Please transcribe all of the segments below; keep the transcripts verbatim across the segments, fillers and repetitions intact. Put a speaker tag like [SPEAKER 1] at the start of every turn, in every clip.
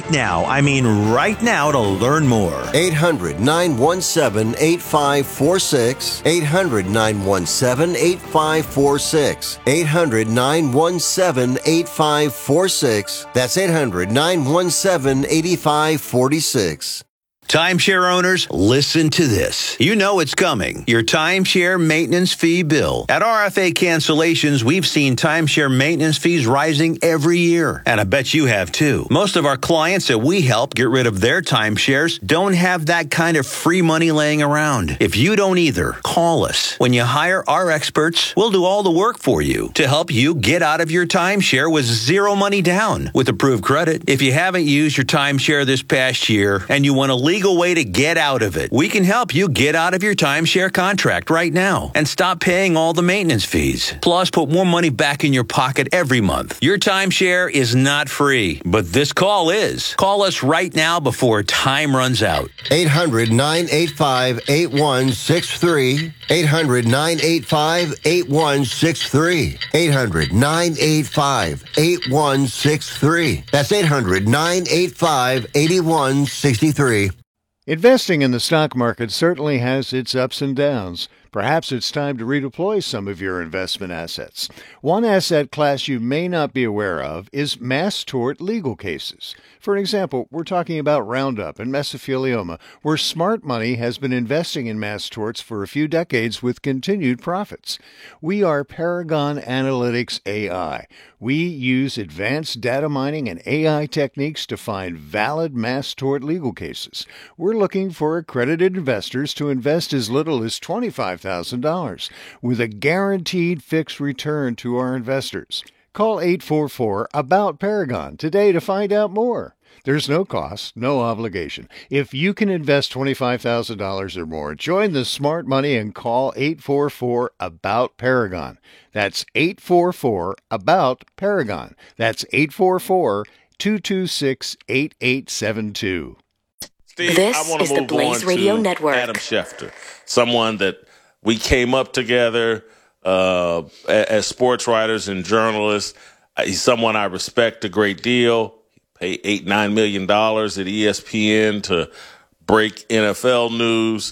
[SPEAKER 1] right now. I mean right now to learn more.
[SPEAKER 2] eight hundred, nine one seven, eight five four six. eight hundred, nine one seven, eight five four six. eight hundred, nine one seven, eight five four six. That's eight hundred, nine one seven, eight five four six.
[SPEAKER 1] Timeshare owners, listen to this. You know it's coming. Your timeshare maintenance fee bill. At R F A Cancellations, we've seen timeshare maintenance fees rising every year. And I bet you have too. Most of our clients that we help get rid of their timeshares don't have that kind of free money laying around. If you don't either, call us. When you hire our experts, we'll do all the work for you to help you get out of your timeshare with zero money down with approved credit. If you haven't used your timeshare this past year and you want to leave legal way to get out of it. We can help you get out of your timeshare contract right now and stop paying all the maintenance fees. Plus, put more money back in your pocket every month. Your timeshare is not free, but this call is. Call us right now before time runs out.
[SPEAKER 2] eight hundred, nine eight five, eight one six three. eight hundred, nine eight five, eight one six three. eight hundred, nine eight five, eight one six three. That's eight hundred, nine eight five, eight one six three.
[SPEAKER 3] Investing in the stock market certainly has its ups and downs. Perhaps it's time to redeploy some of your investment assets. One asset class you may not be aware of is mass tort legal cases. For example, we're talking about Roundup and mesothelioma, where smart money has been investing in mass torts for a few decades with continued profits. We are Paragon Analytics A I. We use advanced data mining and A I techniques to find valid mass tort legal cases. We're looking for accredited investors to invest as little as twenty-five thousand dollars with a guaranteed fixed return to our investors. Call eight four four, ABOUT Paragon today to find out more. There's no cost, no obligation. If you can invest twenty-five thousand dollars or more, join the smart money and call eight four four, ABOUT Paragon. That's eight four four, ABOUT Paragon. That's eight four four, two two six, eight eight seven two.
[SPEAKER 4] Steve,
[SPEAKER 5] this
[SPEAKER 4] I want
[SPEAKER 5] is
[SPEAKER 4] to
[SPEAKER 5] the
[SPEAKER 4] move
[SPEAKER 5] Blaze
[SPEAKER 4] on
[SPEAKER 5] Radio
[SPEAKER 4] to
[SPEAKER 5] Network.
[SPEAKER 4] Adam Schefter, someone that we came up together uh, as sports writers and journalists. He's someone I respect a great deal. He paid eight, nine million dollars at E S P N to break N F L news.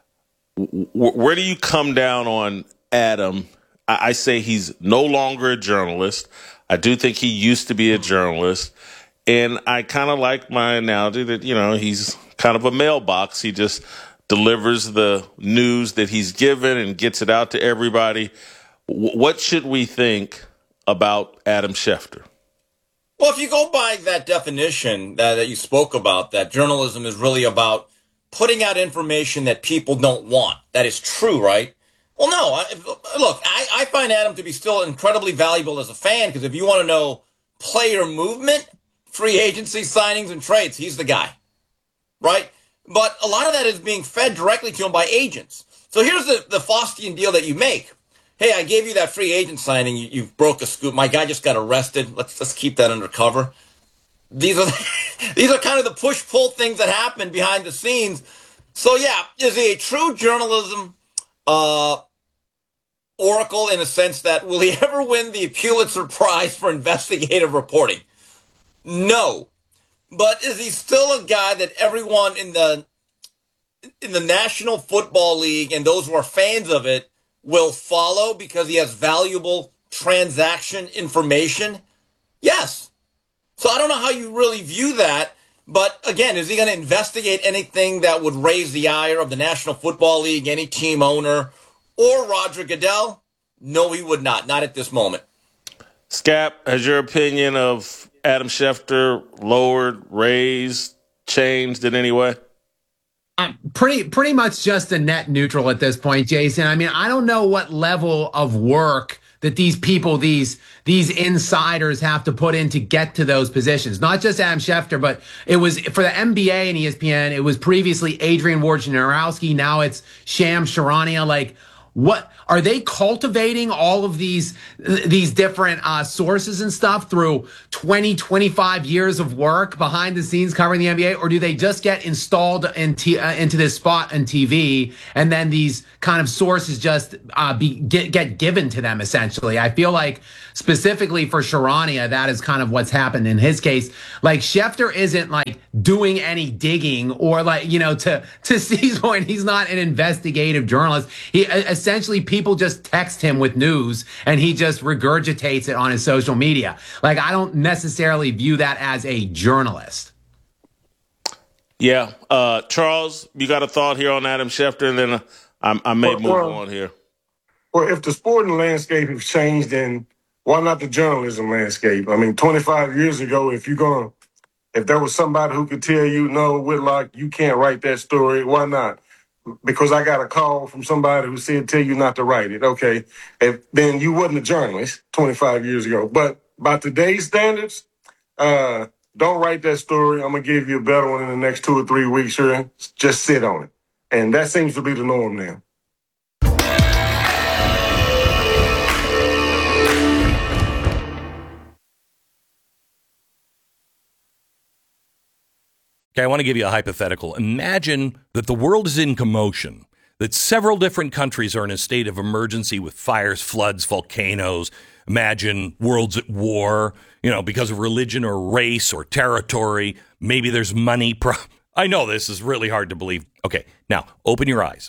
[SPEAKER 4] W- where do you come down on Adam? I-, I say he's no longer a journalist. I do think he used to be a journalist. And I kind of like my analogy that, you know, he's kind of a mailbox. He just delivers the news that he's given and gets it out to everybody. W- what should we think about Adam Schefter?
[SPEAKER 6] Well, if you go by that definition that, that you spoke about, that journalism is really about putting out information that people don't want. That is true, right? Well, no. I, look, I, I find Adam to be still incredibly valuable as a fan, because if you want to know player movement, free agency signings and trades, he's the guy, right? But a lot of that is being fed directly to him by agents. So here's the, the Faustian deal that you make. Hey, I gave you that free agent signing. You, you broke a scoop. My guy just got arrested. Let's let's keep that undercover. These are these are kind of the push-pull things that happen behind the scenes. So yeah, is he a true journalism uh, oracle in a sense that will he ever win the Pulitzer Prize for investigative reporting? No. But is he still a guy that everyone in the in the National Football League and those who are fans of it will follow because he has valuable transaction information? Yes. So I don't know how you really view that. But again, is he going to investigate anything that would raise the ire of the National Football League, any team owner, or Roger Goodell? No, he would not. Not at this moment.
[SPEAKER 4] Scap, has your opinion of Adam Schefter lowered, raised, changed in any way?
[SPEAKER 7] Um, pretty pretty much just a net neutral at this point, Jason. I mean, I don't know what level of work that these people, these these insiders have to put in to get to those positions. Not just Adam Schefter, but it was for the N B A and E S P N. It was previously Adrian Wojnarowski. Now it's Shams Charania. Like, what are they cultivating all of these these different uh, sources and stuff through twenty, twenty-five years of work behind the scenes covering the N B A, or do they just get installed in t- uh, into this spot on T V and then these kind of sources just uh, be get, get given to them essentially? I feel like specifically for Charania, that is kind of what's happened in his case. Like Schefter isn't like doing any digging or like, you know, to to Steve's point, he's not an investigative journalist. He essentially people just text him with news and he just regurgitates it on his social media. Like I don't necessarily view that as a journalist.
[SPEAKER 4] Yeah, uh, Charles, you got a thought here on Adam Schefter, and then uh, I, I may
[SPEAKER 5] well,
[SPEAKER 4] move
[SPEAKER 5] well,
[SPEAKER 4] on here.
[SPEAKER 5] Well, if the sporting landscape has changed, then why not the journalism landscape? I mean, twenty-five years ago, if you're gonna, if there was somebody who could tell you, no, Whitlock, you can't write that story, why not? Because I got a call from somebody who said, tell you not to write it. Okay, if, then you wasn't a journalist twenty-five years ago. But by today's standards, uh, don't write that story. I'm gonna give you a better one in the next two or three weeks. Sure, just sit on it, and that seems to be the norm now.
[SPEAKER 8] Okay, I want to give you a hypothetical. Imagine that the world is in commotion, that several different countries are in a state of emergency with fires, floods, volcanoes. Imagine world's at war, you know, because of religion or race or territory. Maybe there's money. Pro- I know this is really hard to believe. Okay, now open your eyes.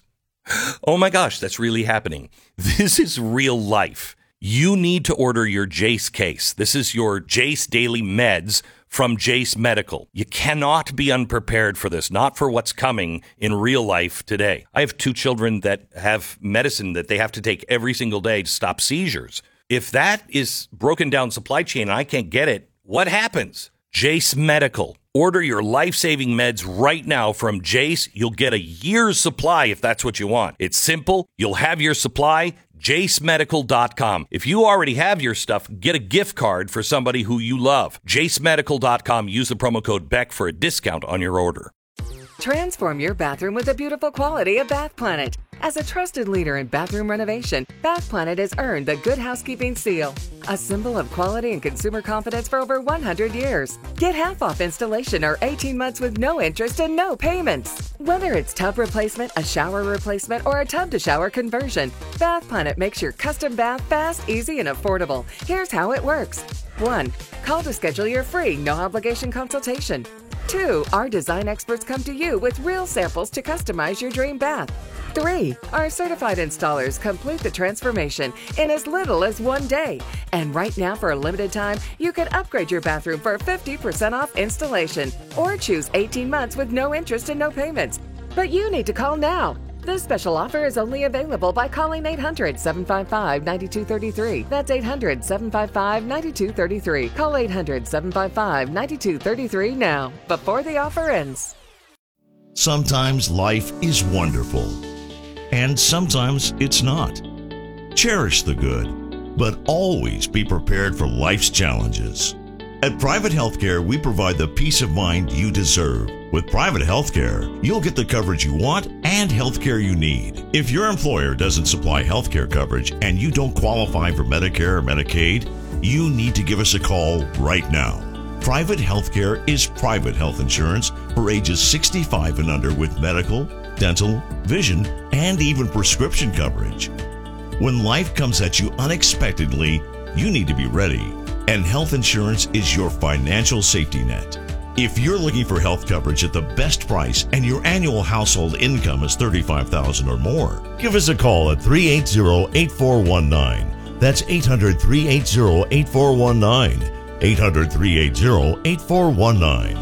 [SPEAKER 8] Oh my gosh, that's really happening. This is real life. You need to order your Jace case. This is your Jace Daily Meds from Jace Medical. You cannot be unprepared for this, not for what's coming in real life today. I have two children that have medicine that they have to take every single day to stop seizures. If that is broken down supply chain and I can't get it, what happens? Jace Medical. Order your life-saving meds right now from Jace. You'll get a year's supply if that's what you want. It's simple. You'll have your supply. jace medical dot com. If you already have your stuff, get a gift card for somebody who you love. jace medical dot com. Use the promo code Beck for a discount on your order.
[SPEAKER 9] Transform your bathroom with the beautiful quality of Bath Planet. As a trusted leader in bathroom renovation, Bath Planet has earned the Good Housekeeping seal, a symbol of quality and consumer confidence for over one hundred years. Get half off installation or eighteen months with no interest and no payments. Whether it's tub replacement, a shower replacement, or a tub-to-shower conversion, Bath Planet makes your custom bath fast, easy, and affordable. Here's how it works. One, call to schedule your free, no-obligation consultation. Two, our design experts come to you with real samples to customize your dream bath. Three, our certified installers complete the transformation in as little as one day. And right now, for a limited time, you can upgrade your bathroom for fifty percent off installation or choose eighteen months with no interest and no payments. But you need to call now. This special offer is only available by calling eight hundred, seven five five, nine two three three. That's eight hundred, seven five five, nine two three three. Call eight hundred, seven five five, nine two three three now, before the offer ends.
[SPEAKER 10] Sometimes life is wonderful, and sometimes it's not. Cherish the good, but always be prepared for life's challenges. At Private Healthcare, we provide the peace of mind you deserve. With Private Healthcare, you'll get the coverage you want and healthcare you need. If your employer doesn't supply healthcare coverage and you don't qualify for Medicare or Medicaid, you need to give us a call right now. Private Healthcare is private health insurance for ages sixty-five and under with medical, dental, vision, and even prescription coverage. When life comes at you unexpectedly, you need to be ready. And health insurance is your financial safety net. If you're looking for health coverage at the best price and your annual household income is thirty-five thousand dollars or more, give us a call at three eight zero, eight four one nine. That's eight hundred, three eight zero, eight four one nine. eight hundred, three eight zero, eight four one nine.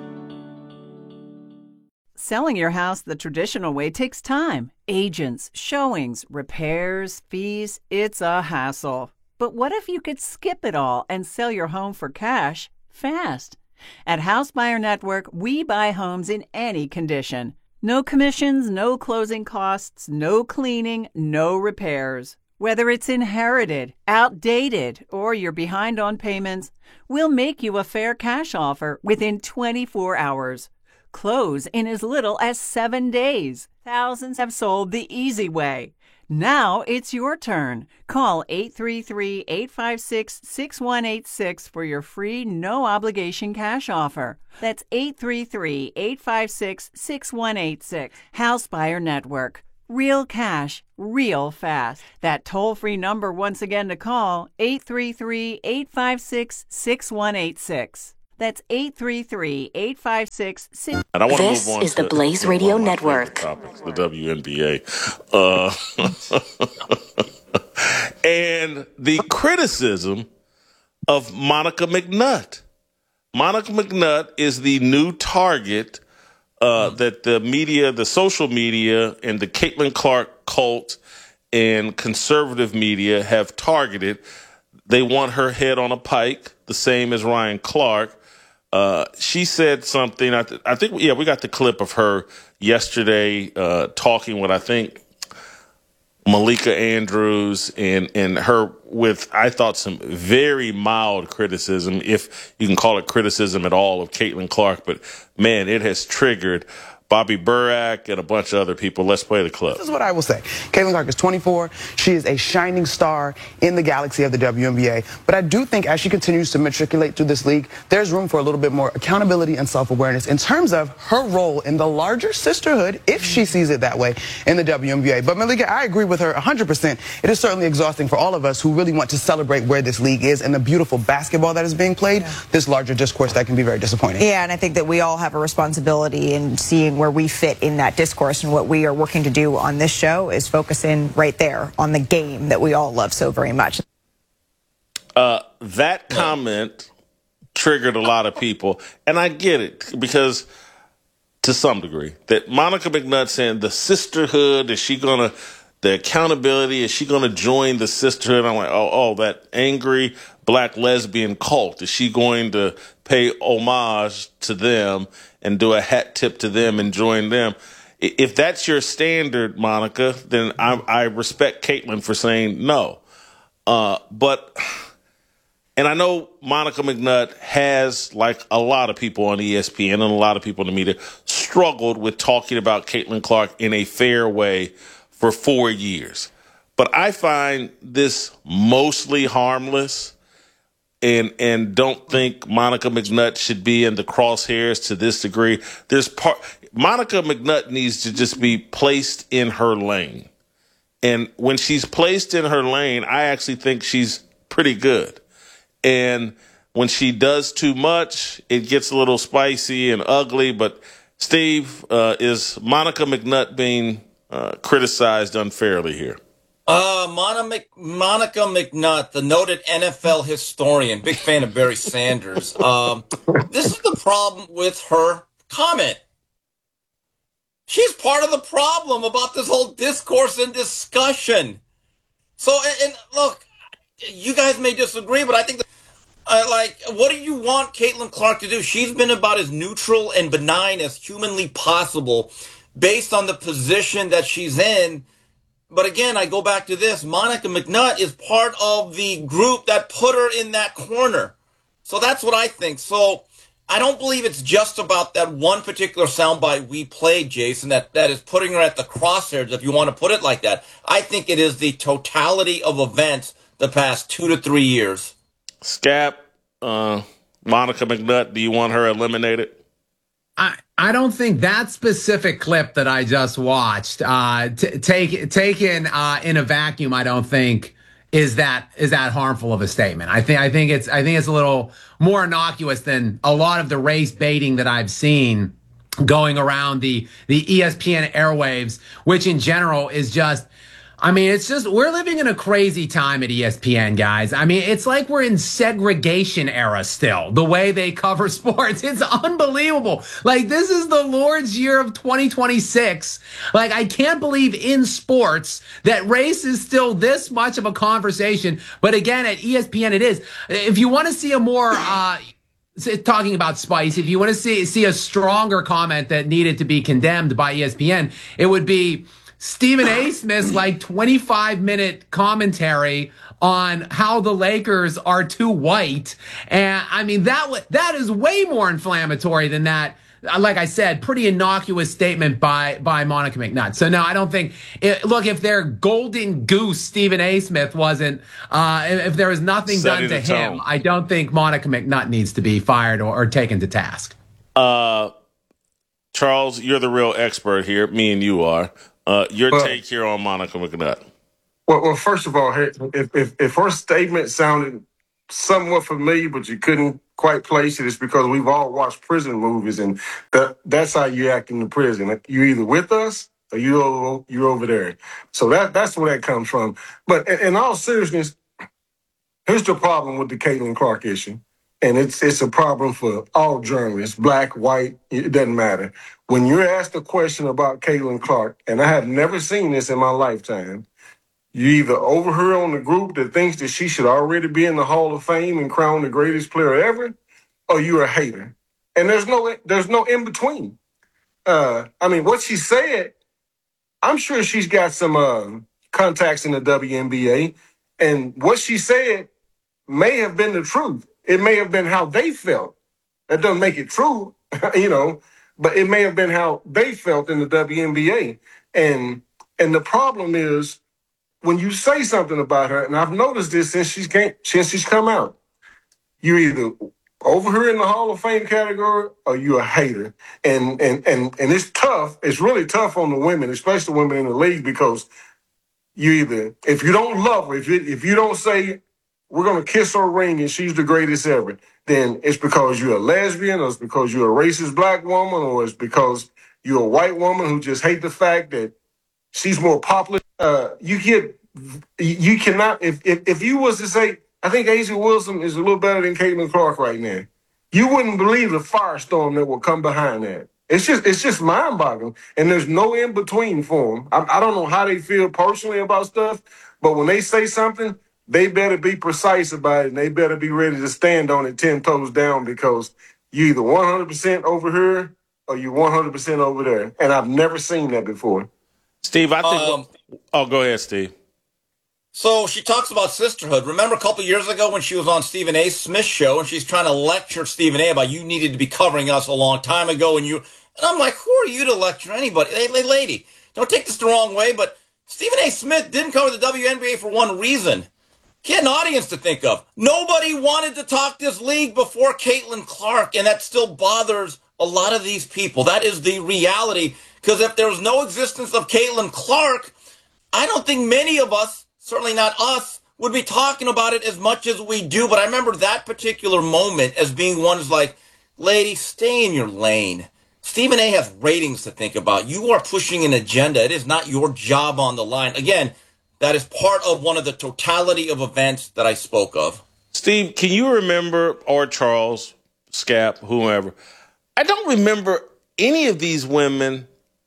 [SPEAKER 11] Selling your house the traditional way takes time. Agents, showings, repairs, fees. It's a hassle. But what if you could skip it all and sell your home for cash fast? At House Buyer Network, we buy homes in any condition. No commissions, no closing costs, no cleaning, no repairs. Whether it's inherited, outdated, or you're behind on payments, we'll make you a fair cash offer within twenty-four hours. Close in as little as seven days. Thousands have sold the easy way. Now it's your turn. Call eight three three, eight five six, six one eight six for your free no-obligation cash offer. That's eight three three, eight five six, six one eight six. House Buyer Network. Real cash, real fast. That toll-free number once again to call, eight three three, eight five six, six one eight six. That's eight three three, eight five six, six.
[SPEAKER 4] And I want
[SPEAKER 12] This
[SPEAKER 4] to move on
[SPEAKER 12] is
[SPEAKER 4] to,
[SPEAKER 12] the Blaze Radio Network.
[SPEAKER 4] Topics, the W N B A. Uh, and the criticism of Monica McNutt. Monica McNutt is the new target uh, that the media, the social media, and the Caitlin Clark cult and conservative media have targeted. They want her head on a pike, the same as Ryan Clark. Uh, she said something, I, th- I think, yeah, we got the clip of her yesterday uh, talking with, I think, Malika Andrews and, and her with, I thought, some very mild criticism, if you can call it criticism at all, of Caitlin Clark. But, man, it has triggered Bobby Burack and a bunch of other people. Let's play the clip.
[SPEAKER 13] This is what I will say. Caitlin Clark is twenty-four. She is a shining star in the galaxy of the W N B A. But I do think as she continues to matriculate through this league, there's room for a little bit more accountability and self-awareness in terms of her role in the larger sisterhood, if she sees it that way, in the W N B A. But Malika, I agree with her one hundred percent. It is certainly exhausting for all of us who really want to celebrate where this league is and the beautiful basketball that is being played. Yeah. This larger discourse that can be very disappointing.
[SPEAKER 14] Yeah, and I think that we all have a responsibility in seeing where we fit in that discourse, and what we are working to do on this show is focus in right there on the game that we all love so very much.
[SPEAKER 4] Uh, that comment triggered a lot of people, and I get it, because to some degree, that Monica McNutt saying the sisterhood, is she gonna, the accountability, is she gonna join the sisterhood? I'm like, oh, oh, that angry black lesbian cult, is she going to pay homage to them and do a hat tip to them and join them? If that's your standard, Monica, then I, I respect Caitlin for saying no. Uh, but, and I know Monica McNutt has, like a lot of people on E S P N and a lot of people in the media, struggled with talking about Caitlin Clark in a fair way for four years. But I find this mostly harmless, and and don't think Monica McNutt should be in the crosshairs to this degree. There's part Monica McNutt needs to just be placed in her lane. And when she's placed in her lane, I actually think she's pretty good. And when she does too much, it gets a little spicy and ugly. But Steve, uh, is Monica McNutt being uh, criticized unfairly here?
[SPEAKER 6] Uh, Monica, Mc, Monica McNutt, the noted N F L historian, big fan of Barry Sanders. Um, this is the problem with her comment. She's part of the problem about this whole discourse and discussion. So, and, and look, you guys may disagree, but I think that, uh, like, what do you want Caitlin Clark to do? She's been about as neutral and benign as humanly possible based on the position that she's in. But again, I go back to this. Monica McNutt is part of the group that put her in that corner. So that's what I think. So I don't believe it's just about that one particular soundbite we played, Jason, that, that is putting her at the crosshairs, if you want to put it like that. I think it is the totality of events the past two to three years.
[SPEAKER 4] Scap, uh, Monica McNutt, do you want her eliminated?
[SPEAKER 7] I, I don't think that specific clip that I just watched, uh, t- take, taken uh, in a vacuum, I don't think is that is that harmful of a statement. I think I think it's I think it's a little more innocuous than a lot of the race baiting that I've seen going around the the E S P N airwaves, which in general is just, I mean, it's just, we're living in a crazy time at E S P N, guys. I mean, it's like we're in segregation era still, the way they cover sports. It's unbelievable. Like, this is the Lord's year of twenty twenty-six. Like, I can't believe in sports that race is still this much of a conversation. But again, at E S P N, it is. If you want to see a more, uh, talking about spice, if you want to see, see a stronger comment that needed to be condemned by E S P N, it would be Stephen A. Smith's like twenty-five minute commentary on how the Lakers are too white. And I mean, that w- that is way more inflammatory than that. Like I said, pretty innocuous statement by by Monica McNutt. So no, I don't think. It, look, if their golden goose Stephen A. Smith wasn't, uh, if there was nothing
[SPEAKER 4] Setting
[SPEAKER 7] done to
[SPEAKER 4] the
[SPEAKER 7] him,
[SPEAKER 4] tone.
[SPEAKER 7] I don't think Monica McNutt needs to be fired or, or taken to task.
[SPEAKER 4] Uh, Charles, you're the real expert here. Me and you are. Uh, your
[SPEAKER 5] Well-
[SPEAKER 4] take here on Monica McNutt.
[SPEAKER 5] Well, well, first of all, hey, if, if if her statement sounded somewhat familiar, but you couldn't quite place it, it's because we've all watched prison movies, and that that's how you act in the prison. Like, you're either with us or you over, you're over there. So that that's where that comes from. But in, in all seriousness, here's the problem with the Caitlin Clark issue, and it's it's a problem for all journalists, black, white, it doesn't matter. When you're asked a question about Caitlin Clark, and I have never seen this in my lifetime, you either over her on the group that thinks that she should already be in the Hall of Fame and crowned the greatest player ever, or you're a hater. And there's no there's no in between. Uh, I mean, what she said, I'm sure she's got some uh, contacts in the W N B A, and what she said may have been the truth. It may have been how they felt. That doesn't make it true, you know, but it may have been how they felt in the W N B A. And and the problem is, when you say something about her, and I've noticed this since she's came, since she's come out, you either over her in the Hall of Fame category or you're a hater. And and and and it's tough. It's really tough on the women, especially women in the league, because you either, if you don't love her, if you, if you don't say we're gonna kiss her ring and she's the greatest ever, then it's because you're a lesbian, or it's because you're a racist black woman, or it's because you're a white woman who just hate the fact that she's more popular. Uh, you get, you cannot, if, if if you was to say, I think A'ja Wilson is a little better than Caitlin Clark right now, you wouldn't believe the firestorm that will come behind that. It's just it's just mind-boggling, and there's no in-between for them. I, I don't know how they feel personally about stuff, but when they say something, they better be precise about it, and they better be ready to stand on it ten toes down, because you either one hundred percent over here or you one hundred percent over there, and I've never seen that before.
[SPEAKER 4] Steve, I think.
[SPEAKER 6] Um,
[SPEAKER 4] oh, go ahead, Steve.
[SPEAKER 6] So she talks about sisterhood. Remember a couple years ago when she was on Stephen A. Smith's show and she's trying to lecture Stephen A. about you needed to be covering us a long time ago, and you and I'm like, who are you to lecture anybody? Hey, hey, lady, don't take this the wrong way, but Stephen A. Smith didn't cover the W N B A for one reason. He had an audience to think of. Nobody wanted to talk this league before Caitlin Clark, and that still bothers a lot of these people. That is the reality, because if there was no existence of Caitlin Clark, I don't think many of us, certainly not us, would be talking about it as much as we do. But I remember that particular moment as being one is like, lady, stay in your lane. Stephen A. has ratings to think about. You are pushing an agenda. It is not your job on the line. Again, that is part of one of the totality of events that I spoke of.
[SPEAKER 4] Steve, can you remember, or Charles, Scap, whoever, I don't remember any of these women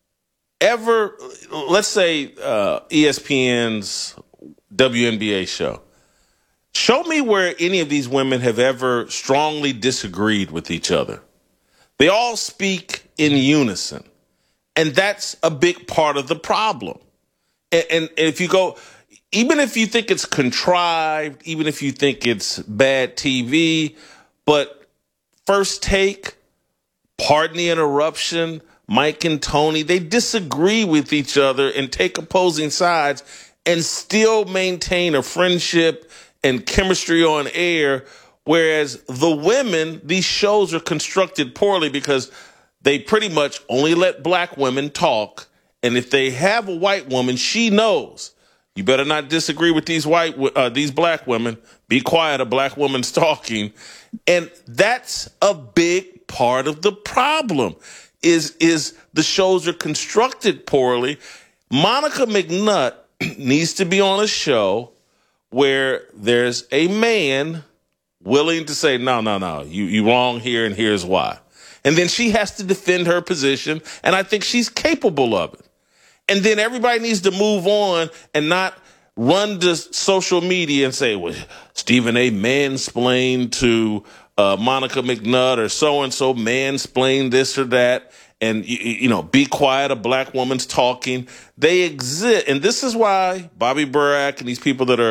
[SPEAKER 4] ever, let's say uh, E S P N's W N B A show. Show me where any of these women have ever strongly disagreed with each other. They all speak in unison. And that's a big part of the problem. And, and if you go, even if you think it's contrived, even if you think it's bad T V, but First Take, Pardon the Interruption, Mike and Tony, they disagree with each other and take opposing sides and still maintain a friendship and chemistry on air. Whereas the women, these shows are constructed poorly because they pretty much only let black women talk. And if they have a white woman, she knows you better not disagree with these white, uh, these black women. Be quiet, a black woman's talking. And that's a big part of the problem is, is the shows are constructed poorly. Monica McNutt needs to be on a show where there's a man willing to say, no, no, no, you, you wrong here and here's why. And then she has to defend her position, and I think she's capable of it. And then everybody needs to move on and not run to social media and say, well, Stephen A. mansplained to uh, Monica McNutt, or so-and-so mansplained this or that. And, you, you know, be quiet, a black woman's talking. They exist. And this is why Bobby Burack and these people that are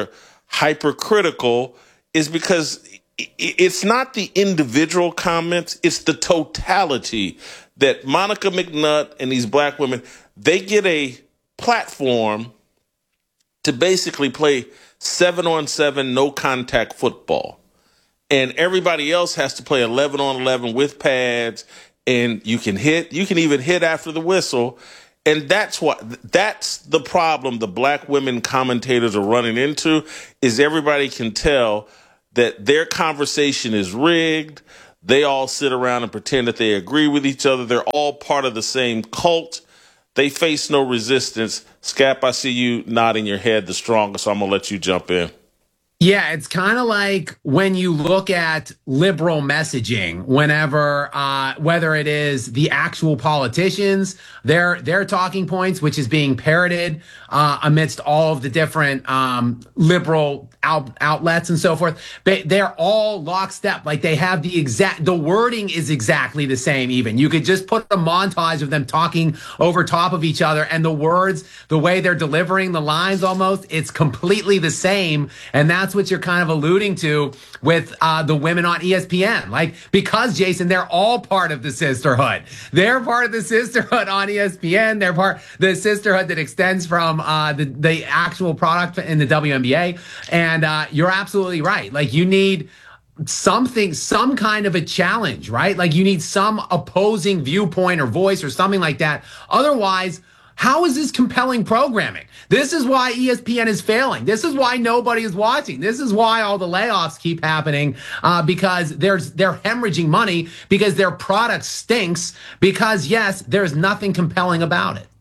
[SPEAKER 4] hypercritical is because it's not the individual comments, it's the totality that Monica McNutt and these black women, they get a platform to basically play seven on seven, no contact football. And everybody else has to play eleven on eleven with pads, and you can hit, you can even hit after the whistle. And that's what, that's the problem the black women commentators are running into, is everybody can tell that their conversation is rigged. They all sit around and pretend that they agree with each other. They're all part of the same cult. They face no resistance. Scap, I see you nodding your head the strongest, so I'm going to let you jump in.
[SPEAKER 7] Yeah, it's kind of like when you look at liberal messaging, whenever, uh, whether it is the actual politicians, their their talking points, which is being parroted uh, amidst all of the different um, liberal out, outlets and so forth, they, they're all lockstep. Like they have the exact, the wording is exactly the same even. You could just put a montage of them talking over top of each other, and the words, the way they're delivering the lines almost, it's completely the same. And that's what you're kind of alluding to with uh, the women on E S P N. Like, because, Jason, they're all part of the sisterhood. They're part of the sisterhood on E S P N. They're part the sisterhood that extends from uh, the, the actual product in the W N B A. And uh, you're absolutely right. Like, you need something, some kind of a challenge, right? Like, you need some opposing viewpoint or voice or something like that. Otherwise, how is this compelling programming? This is why E S P N is failing. This is why nobody is watching. This is why all the layoffs keep happening, uh, because there's they're hemorrhaging money, because their product stinks, because, yes, there's nothing compelling about it.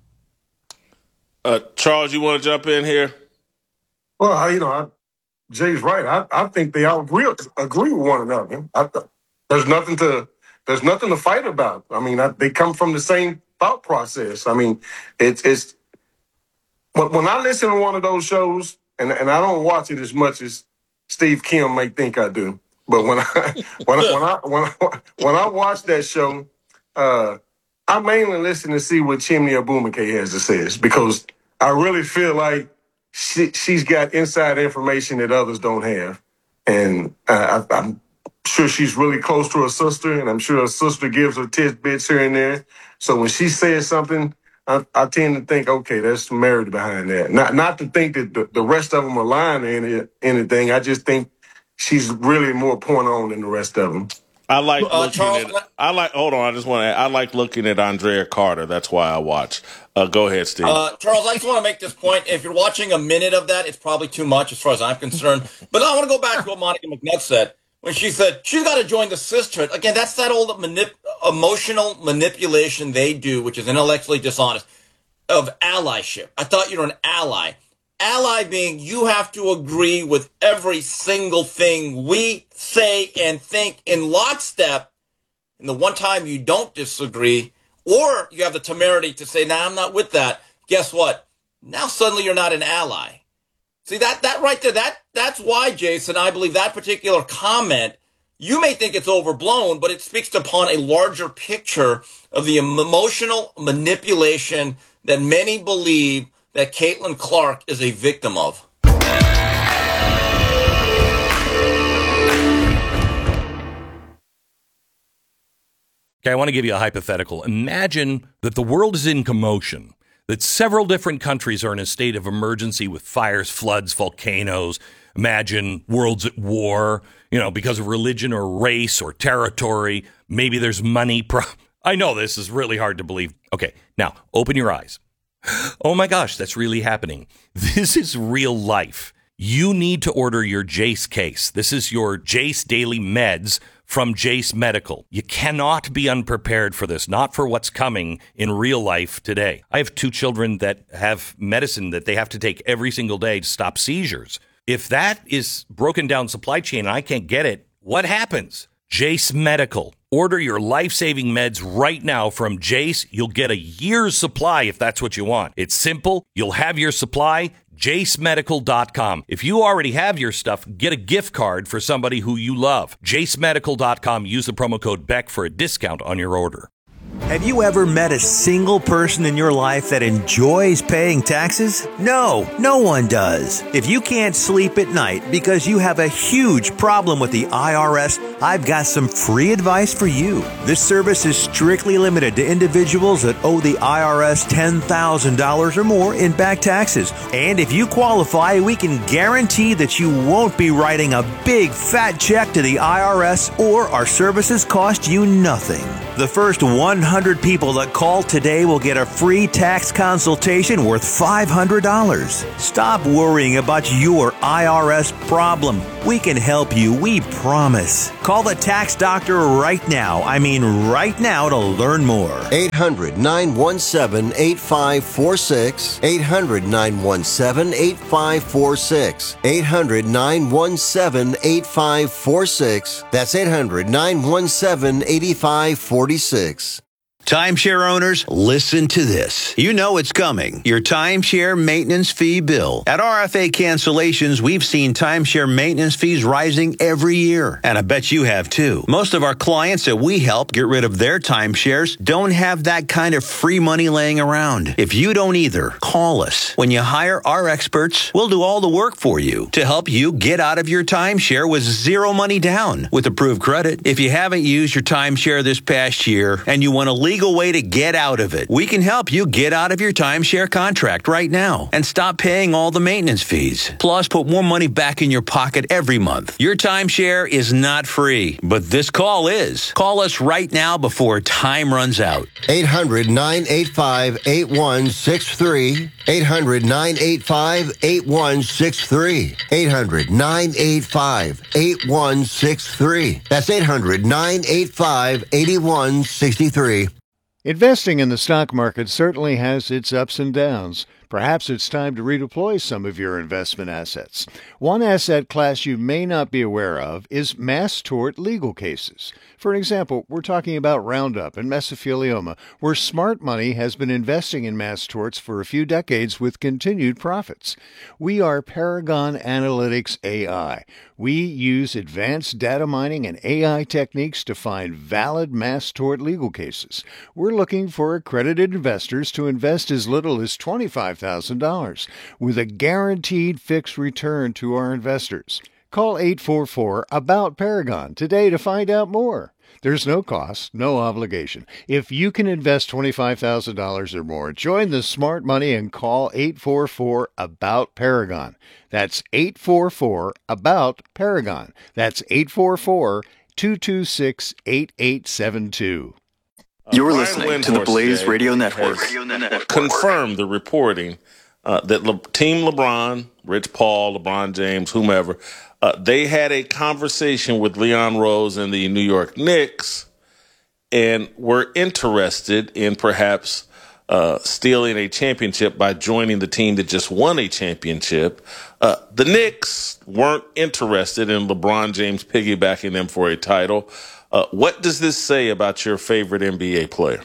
[SPEAKER 4] Uh, Charles, you want to jump in here?
[SPEAKER 5] Well, I, you know, I, Jay's right. I, I think they all agree, agree with one another. I, there's nothing to there's nothing to fight about. I mean, I, they come from the same thought process. I mean, it's it's when I listen to one of those shows, and, and I don't watch it as much as Steve Kim may think I do, but when I when I, when I when I, when I watch that show, uh, I mainly listen to see what Chimney Abumike has to say, because I really feel like she she's got inside information that others don't have, and uh, I, I'm sure she's really close to her sister, and I'm sure her sister gives her tidbits here and there. So when she says something, I, I tend to think, okay, there's some merit behind that. Not not to think that the, the rest of them are lying or any, anything. I just think she's really more point on than the rest of them.
[SPEAKER 4] I like
[SPEAKER 6] uh,
[SPEAKER 4] looking
[SPEAKER 6] Charles,
[SPEAKER 4] at. I like. Hold on. I just want to. I like looking at Andrea Carter. That's why I watch. Uh, go ahead, Steve.
[SPEAKER 6] Uh, Charles, I just want to make this point. If you're watching a minute of that, it's probably too much as far as I'm concerned. But I want to go back to what Monica McNutt said when she said she's got to join the sisterhood. Again, that's that old manip- emotional manipulation they do, which is intellectually dishonest, of allyship. I thought you were an ally. Ally being you have to agree with every single thing we say and think in lockstep. And the one time you don't disagree, or you have the temerity to say, nah, I'm not with that. Guess what? Now suddenly you're not an ally. See, that that right there, that that's why, Jason, I believe that particular comment, you may think it's overblown, but it speaks upon a larger picture of the emotional manipulation that many believe that Caitlin Clark is a victim of.
[SPEAKER 8] Okay, I want to give you a hypothetical. Imagine that the world is in commotion, that several different countries are in a state of emergency with fires, floods, volcanoes. Imagine world's at war, you know, because of religion or race or territory. Maybe there's money. Pro- I know this is really hard to believe. Okay, now open your eyes. Oh my gosh, that's really happening. This is real life. You need to order your Jace case. This is your Jace Daily Meds from Jace Medical. You cannot be unprepared for this, not for what's coming in real life today. I have two children that have medicine that they have to take every single day to stop seizures. If that is broken down supply chain and I can't get it, what happens? Jace Medical. Order your life-saving meds right now from Jace. You'll get a year's supply if that's what you want. It's simple. You'll have your supply. jace medical dot com. If you already have your stuff, get a gift card for somebody who you love. jace medical dot com. Use the promo code Beck for a discount on your order.
[SPEAKER 1] Have you ever met a single person in your life that enjoys paying taxes? No, no one does. If you can't sleep at night because you have a huge problem with the I R S, I've got some free advice for you. This service is strictly limited to individuals that owe the I R S ten thousand dollars or more in back taxes. And if you qualify, we can guarantee that you won't be writing a big fat check to the I R S, or our services cost you nothing. The first one hundred people that call today will get a free tax consultation worth five hundred dollars. Stop worrying about your I R S problem. We can help you, we promise. Call the tax doctor right now. I mean right now to learn more.
[SPEAKER 2] eight hundred, nine one seven, eight five four six. eight hundred, nine one seven, eight five four six. eight hundred, nine one seven, eight five four six. That's eight hundred, nine one seven, eight five four six.
[SPEAKER 1] Timeshare owners, listen to this. You know it's coming. Your timeshare maintenance fee bill. At R F A Cancellations, we've seen timeshare maintenance fees rising every year. And I bet you have too. Most of our clients that we help get rid of their timeshares don't have that kind of free money laying around. If you don't either, call us. When you hire our experts, we'll do all the work for you to help you get out of your timeshare with zero money down with approved credit. If you haven't used your timeshare this past year and you want to legal way to get out of it, we can help you get out of your timeshare contract right now and stop paying all the maintenance fees. Plus, put more money back in your pocket every month. Your timeshare is not free, but this call is. Call us right now before time runs out.
[SPEAKER 2] eight hundred, nine eight five, eight one six three. eight hundred, nine eight five, eight one six three. eight hundred, nine eight five, eight one six three. That's eight hundred, nine eight five, eight one six three.
[SPEAKER 3] Investing in the stock market certainly has its ups and downs. Perhaps it's time to redeploy some of your investment assets. One asset class you may not be aware of is mass tort legal cases. For example, we're talking about Roundup and mesothelioma, where smart money has been investing in mass torts for a few decades with continued profits. We are Paragon Analytics A I. We use advanced data mining and A I techniques to find valid mass tort legal cases. We're looking for accredited investors to invest as little as twenty-five thousand dollars with a guaranteed fixed return to our investors. Call eight four four, A B O U T, Paragon today to find out more. There's no cost, no obligation. If you can invest twenty-five thousand dollars or more, join the smart money and call eight four four, A B O U T, Paragon. That's eight four four, A B O U T, Paragon. That's eight four four, two two six, eight eight seven two.
[SPEAKER 12] You're listening to the Blaze Radio Network.
[SPEAKER 4] Confirmed the reporting uh, that Le- Team LeBron, Rich Paul, LeBron James, whomever, uh, they had a conversation with Leon Rose and the New York Knicks and were interested in perhaps uh, stealing a championship by joining the team that just won a championship. Uh, the Knicks weren't interested in LeBron James piggybacking them for a title. Uh, what does this say about your favorite N B A player?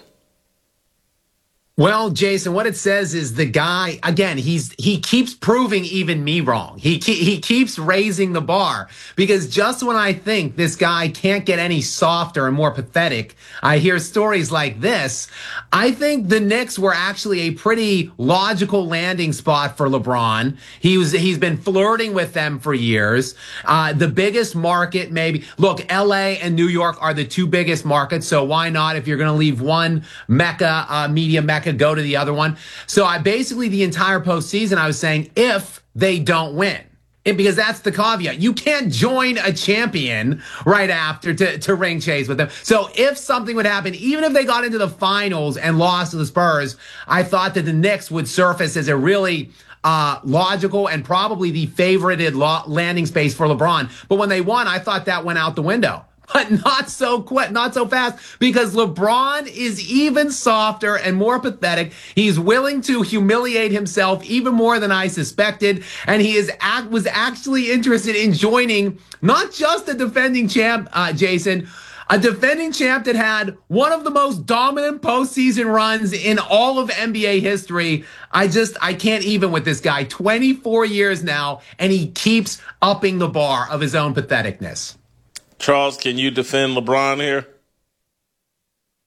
[SPEAKER 7] Well, Jason, what it says is the guy, again, he's he keeps proving even me wrong. He he keeps raising the bar, because just when I think this guy can't get any softer and more pathetic, I hear stories like this. I think the Knicks were actually a pretty logical landing spot for LeBron. He was he's been flirting with them for years. Uh, the biggest market, maybe. Look, L A and New York are the two biggest markets, so why not, if you're going to leave one mecca, uh, media mecca, could go to the other one. So I basically, the entire postseason, I was saying, if they don't win, it, because that's the caveat. You can't join a champion right after to, to ring chase with them. So if something would happen, even if they got into the finals and lost to the Spurs, I thought that the Knicks would surface as a really uh, logical and probably the favorited lo- landing space for LeBron. But when they won, I thought that went out the window. But not so quick, not so fast, because LeBron is even softer and more pathetic. He's willing to humiliate himself even more than I suspected, and he is act, was actually interested in joining not just a defending champ, uh, Jason, a defending champ that had one of the most dominant postseason runs in all of N B A history. I just, I can't even with this guy. twenty-four years now, and he keeps upping the bar of his own patheticness.
[SPEAKER 4] Charles, can you defend LeBron here?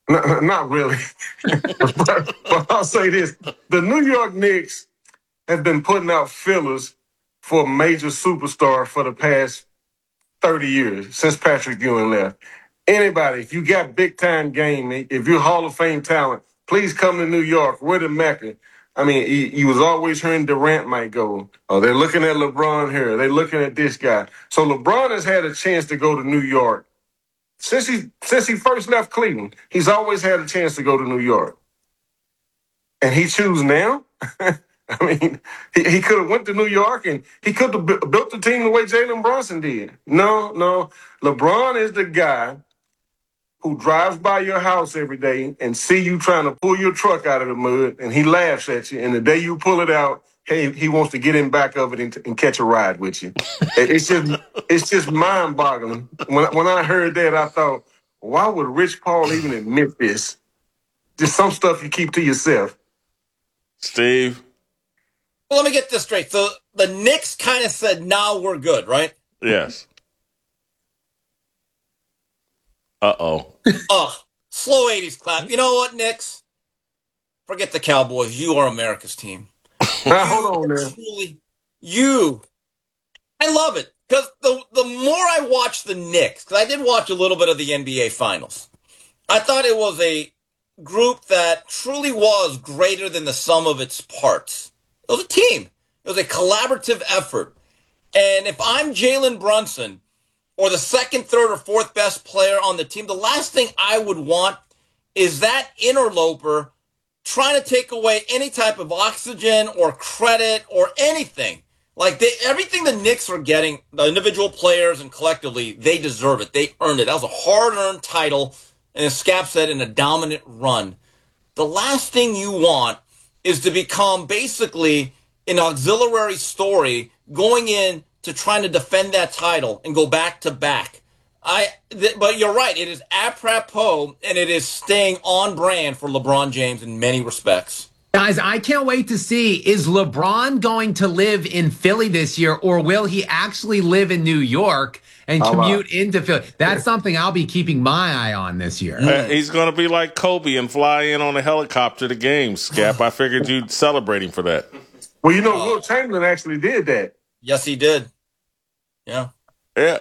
[SPEAKER 5] N- not really. but, but I'll say this. The New York Knicks have been putting out fillers for a major superstar for the past thirty years, since Patrick Ewing left. Anybody, if you got big-time game, if you're Hall of Fame talent, please come to New York. We're the Mecca. I mean, he, he was always hearing Durant might go. Oh, they're looking at LeBron here. They're looking at this guy. So LeBron has had a chance to go to New York. Since he since he first left Cleveland, he's always had a chance to go to New York. And he chooses now? I mean, he, he could have went to New York and he could have bu- built the team the way Jalen Brunson did. No, no. LeBron is the guy who drives by your house every day and see you trying to pull your truck out of the mud, and he laughs at you. And the day you pull it out, hey, he wants to get in back of it and, and catch a ride with you. It's just, it's just mind-boggling. When when I heard that, I thought, why would Rich Paul even admit this? Just some stuff you keep to yourself.
[SPEAKER 4] Steve.
[SPEAKER 6] Well, let me get this straight. So the Knicks kind of said, "Now we're good," right?
[SPEAKER 4] Yes. Uh-oh.
[SPEAKER 6] Ugh. Slow eighties clap. You know what, Knicks? Forget the Cowboys. You are America's team.
[SPEAKER 5] Now, hold on there.
[SPEAKER 6] Truly, you. I love it. Because the, the more I watch the Knicks, because I did watch a little bit of the N B A Finals, I thought it was a group that truly was greater than the sum of its parts. It was a team. It was a collaborative effort. And if I'm Jalen Brunson, or the second, third, or fourth best player on the team, the last thing I would want is that interloper trying to take away any type of oxygen or credit or anything. Like, they, everything the Knicks are getting, the individual players and collectively, they deserve it. They earned it. That was a hard-earned title, and as Scap said, in a dominant run. The last thing you want is to become basically an auxiliary story going in to trying to defend that title and go back to back. I, th- but you're right. It is apropos and it is staying on brand for LeBron James in many respects.
[SPEAKER 7] Guys, I can't wait to see, is LeBron going to live in Philly this year, or will he actually live in New York and commute into Philly? That's something I'll be keeping my eye on this year.
[SPEAKER 4] Uh, he's going to be like Kobe and fly in on a helicopter to games, Scap. I figured you'd celebrate him for that.
[SPEAKER 5] Well, you know, uh, Will Chamberlain actually did that.
[SPEAKER 6] Yes, he did. Yeah.
[SPEAKER 4] Yeah.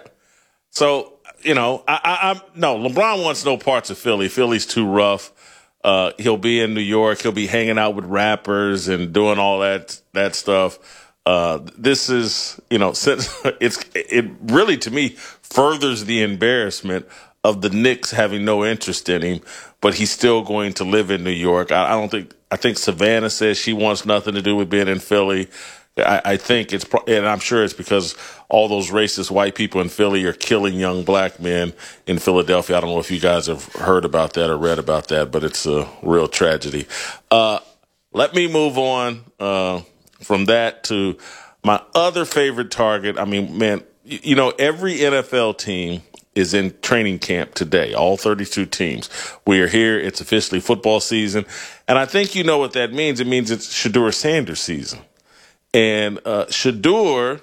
[SPEAKER 4] So, you know, I, I, I'm no, LeBron wants no parts of Philly. Philly's too rough. Uh, he'll be in New York. He'll be hanging out with rappers and doing all that that stuff. Uh, this is, you know, since it's it really to me furthers the embarrassment of the Knicks having no interest in him, but he's still going to live in New York. I, I don't think. I think Savannah says she wants nothing to do with being in Philly. I, I think it's, and I'm sure it's because all those racist white people in Philly are killing young black men in Philadelphia. I don't know if you guys have heard about that or read about that, but it's a real tragedy. Uh, let me move on uh, from that to my other favorite target. I mean, man, you, you know, every N F L team is in training camp today, all thirty-two teams. We are here. It's officially football season. And I think you know what that means. It means it's Shedeur Sanders season. And uh, Shedeur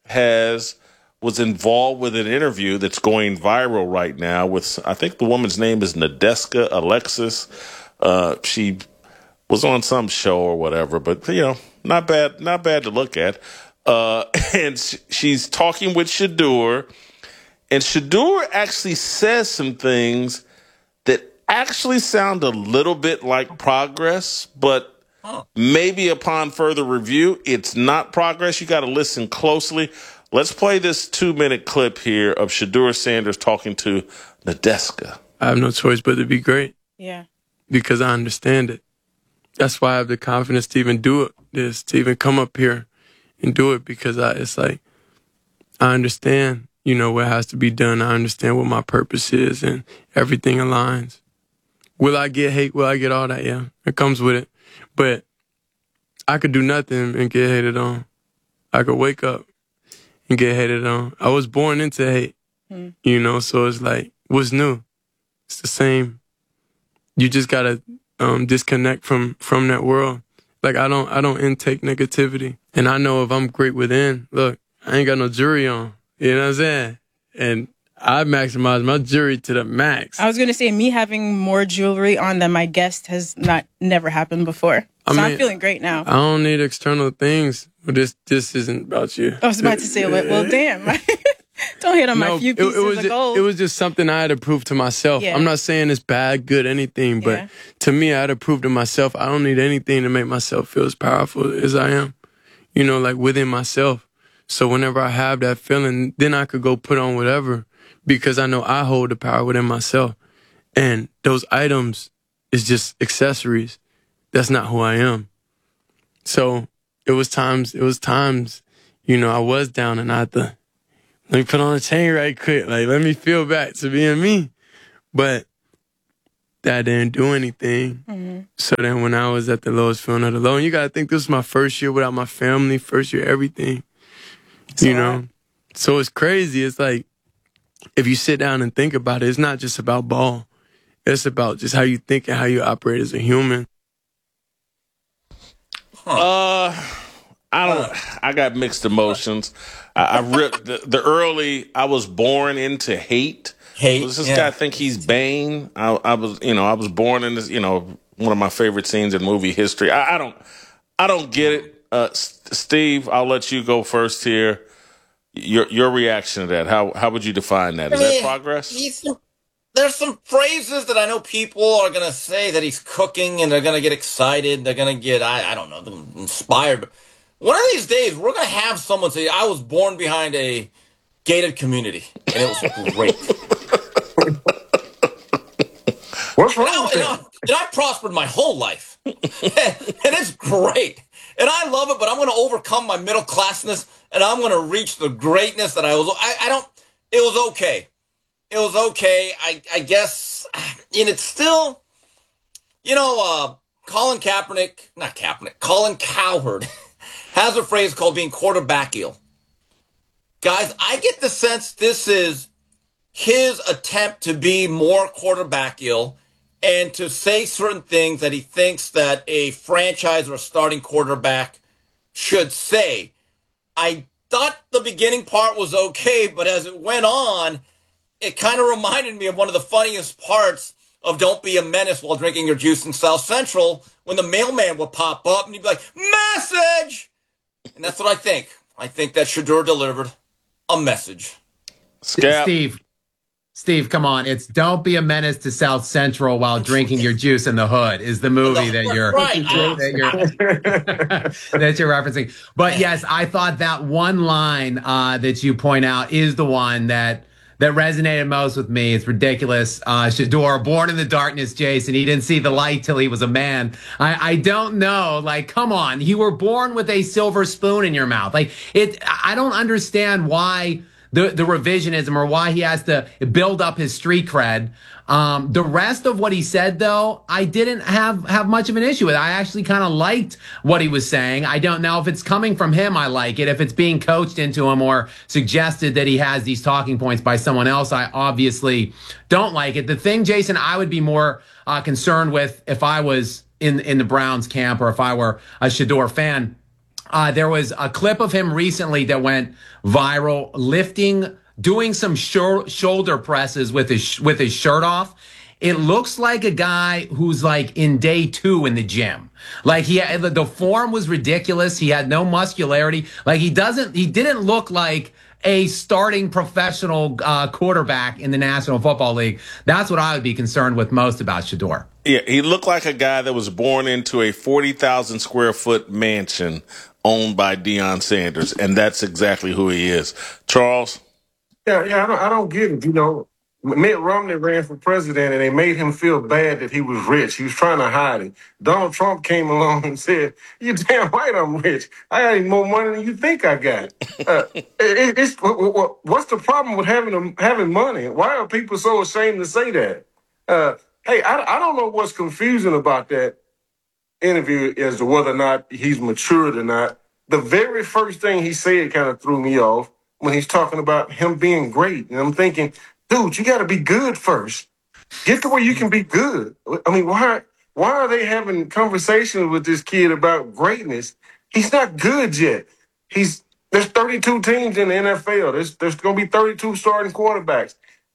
[SPEAKER 4] has was involved with an interview that's going viral right now with, I think the woman's name is Nadeska Alexis. Uh, she was on some show or whatever, but, you know, not bad, not bad to look at. Uh, and sh- she's talking with Shedeur, and Shedeur actually says some things that actually sound a little bit like progress, but maybe upon further review, it's not progress. You got to listen closely. Let's play this two-minute clip here of Shedeur Sanders talking to Nadeska.
[SPEAKER 15] I have no choice but to be great.
[SPEAKER 16] Yeah.
[SPEAKER 15] Because I understand it. That's why I have the confidence to even do it, this, to even come up here and do it, because I, it's like, I understand, you know, what has to be done. I understand what my purpose is, and everything aligns. Will I get hate? Will I get all that? Yeah, it comes with it. But I could do nothing and get hated on. I could wake up and get hated on. I was born into hate, mm. you know, so it's like, what's new? It's the same. You just gotta um, disconnect from, from that world. Like, I don't I don't intake negativity. And I know if I'm great within, look, I ain't got no jury on. You know what I'm saying? And I maximize my jewelry to the max.
[SPEAKER 16] I was going to say, me having more jewelry on than my guest has not never happened before. So I mean, I'm feeling great now.
[SPEAKER 15] I don't need external things. This this isn't about you.
[SPEAKER 16] I was about to say, well, well damn. Don't hit on
[SPEAKER 15] no,
[SPEAKER 16] my few pieces
[SPEAKER 15] it, it was
[SPEAKER 16] of
[SPEAKER 15] just,
[SPEAKER 16] gold.
[SPEAKER 15] It was just something I had to prove to myself.
[SPEAKER 16] Yeah.
[SPEAKER 15] I'm not saying it's bad, good, anything, but
[SPEAKER 16] yeah.
[SPEAKER 15] to me, I had to prove to myself I don't need anything to make myself feel as powerful as I am. You know, like within myself. So whenever I have that feeling, then I could go put on whatever because I know I hold the power within myself. And those items is just accessories. That's not who I am. So it was times, it was times, you know, I was down and I had to, let me put on a chain right quick. Like, let me feel back to being me. But that didn't do anything. Mm-hmm. So then when I was at the lowest feeling of the low, and you got to think this was my first year without my family, first year everything, it's you know? Right. So it's crazy. It's like, if you sit down and think about it, it's not just about ball. It's about just how you think and how you operate as a human.
[SPEAKER 4] Uh, I don't. I got mixed emotions. I, I ripped the, the early. I was born into hate.
[SPEAKER 6] Hate.
[SPEAKER 4] Does this
[SPEAKER 6] yeah.
[SPEAKER 4] guy think he's Bane? I, I was, you know, I was born in this. You know, one of my favorite scenes in movie history. I, I don't. I don't get it. Uh, S- Steve, I'll let you go first here. Your your reaction to that? How how would you define that? Is
[SPEAKER 6] I mean,
[SPEAKER 4] that progress?
[SPEAKER 6] He's, there's some phrases that I know people are going to say that he's cooking and they're going to get excited. They're going to get, I, I don't know, inspired. But one of these days, we're going to have someone say, I was born behind a gated community. And it was great.
[SPEAKER 5] What's wrong
[SPEAKER 6] and I,
[SPEAKER 5] with
[SPEAKER 6] and
[SPEAKER 5] that?
[SPEAKER 6] I, and I prospered my whole life. and, and it's great. And I love it, but I'm going to overcome my middle classness and I'm going to reach the greatness that I was. I, I don't, it was okay. It was okay. I, I guess, and it's still, you know, uh, Colin Kaepernick, not Kaepernick, Colin Cowherd has a phrase called being quarterbackial. Guys, I get the sense this is his attempt to be more quarterbackial and to say certain things that he thinks that a franchise or a starting quarterback should say. I thought the beginning part was okay, but as it went on, it kind of reminded me of one of the funniest parts of Don't Be a Menace while drinking your juice in South Central when the mailman would pop up and he'd be like, message! And that's what I think. I think that Shedeur delivered a message.
[SPEAKER 4] Scap.
[SPEAKER 7] Steve, Steve, come on. It's Don't Be a Menace to South Central while drinking your juice in the hood is the movie that you're,
[SPEAKER 6] right.
[SPEAKER 7] that you're, that you're referencing. But yes, I thought that one line uh, that you point out is the one that that resonated most with me. It's ridiculous. Uh, Shedeur, born in the darkness, Jason. He didn't see the light till he was a man. I, I don't know. Like, come on. You were born with a silver spoon in your mouth. Like, it. I don't understand why the, the revisionism or why he has to build up his street cred. Um, the rest of what he said, though, I didn't have, have much of an issue with. I actually kind of liked what he was saying. I don't know if it's coming from him. I like it. If it's being coached into him or suggested that he has these talking points by someone else, I obviously don't like it. The thing, Jason, I would be more uh, concerned with if I was in, in the Browns camp or if I were a Shedeur fan. Uh, there was a clip of him recently that went viral lifting doing some sh- shoulder presses with his with his shirt off. It looks like a guy who's like in day two in the gym. Like he had, the form was ridiculous. He had no muscularity. Like he doesn't he didn't look like a starting professional uh, quarterback in the National Football League. That's what I would be concerned with most about Shedeur.
[SPEAKER 4] Yeah, he looked like a guy that was born into a forty thousand square foot mansion owned by Deion Sanders, and that's exactly who he is. Charles?
[SPEAKER 5] Yeah, yeah, I don't, I don't get it. You know, Mitt Romney ran for president, and they made him feel bad that he was rich. He was trying to hide it. Donald Trump came along and said, "You damn right, I'm rich. I got even more money than you think I got." Uh, it, it's what's the problem with having having money? Why are people so ashamed to say that? Uh, hey, I, I don't know what's confusing about that interview as to whether or not he's matured or not. The very first thing he said kind of threw me off. When he's talking about him being great. And I'm thinking, dude, you got to be good first. Get to where you can be good. I mean, why why are they having conversations with this kid about greatness? He's not good yet. He's There's thirty-two teams in the N F L. There's, there's going to be thirty-two starting quarterbacks.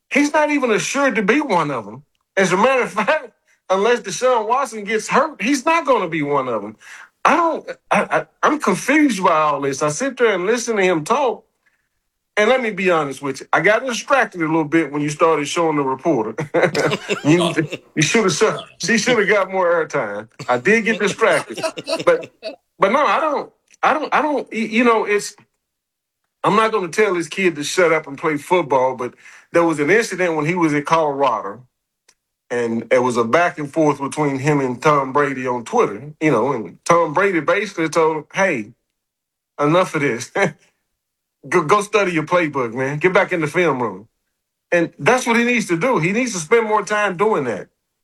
[SPEAKER 5] He's not even assured to be one of them. As a matter of fact, unless Deshaun Watson gets hurt, he's not going to be one of them. I don't. I, I, I'm confused by all this. I sit there and listen to him talk, and let me be honest with you. I got distracted a little bit when you started showing the reporter. you you should have. She should have got more airtime. I did get distracted, but but no, I don't. I don't. I don't. You know, it's. I'm not going to tell this kid to shut up and play football, but there was an incident when he was in Colorado, and it was a back and forth between him and Tom Brady on Twitter, you know, and Tom Brady basically told him, hey, enough of this. go, go study your playbook, man. Get back in the film room. And that's what he needs to do. He needs to spend more time doing that.